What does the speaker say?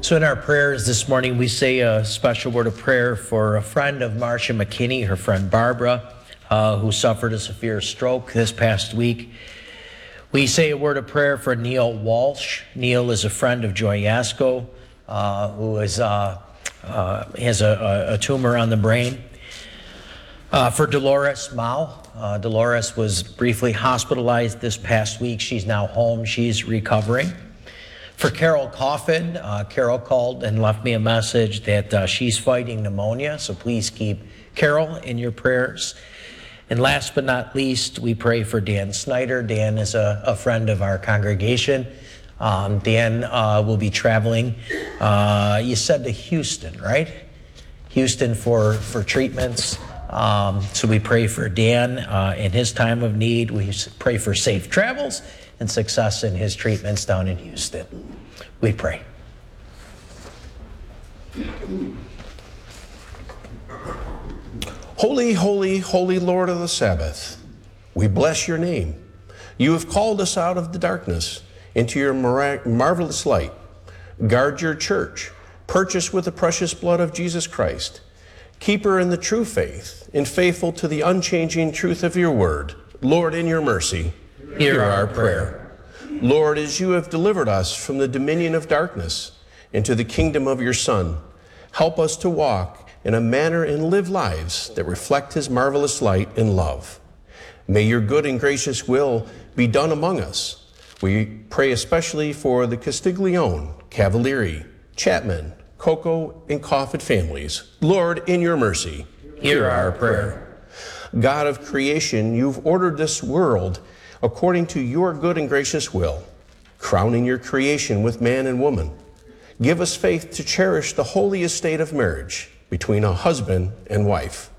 So in our prayers this morning, we say a special word of prayer for a friend of Marcia McKinney, her friend Barbara, who suffered a severe stroke this past week. We say a word of prayer for Neil Walsh. Neil is a friend of Joy Yasko, who has a tumor on the brain. For Dolores Mao. Dolores was briefly hospitalized this past week. She's now home. She's recovering. For Carol Coffin, Carol called and left me a message that she's fighting pneumonia, so please keep Carol in your prayers. And last but not least, we pray for Dan Snyder. Dan is a friend of our congregation. Dan will be traveling, you said to Houston, right? Houston for treatments. So we pray for Dan in his time of need. We pray for safe travels and success in his treatments down in Houston. We pray. Holy, holy, holy Lord of the Sabbath, we bless your name. You have called us out of the darkness into your marvelous light. Guard your church, purchased with the precious blood of Jesus Christ. Keep her in the true faith and faithful to the unchanging truth of your word. Lord, in your mercy, Hear our prayer. Lord, as you have delivered us from the dominion of darkness into the kingdom of your Son, help us to walk in a manner and live lives that reflect his marvelous light and love. May your good and gracious will be done among us. We pray especially for the Castiglione, Cavalieri, Chapman, Coco, and Coffin families. Lord, in your mercy, Hear our prayer. God of creation, you've ordered this world according to your good and gracious will, crowning your creation with man and woman. Give us faith to cherish the holy estate of marriage between a husband and wife.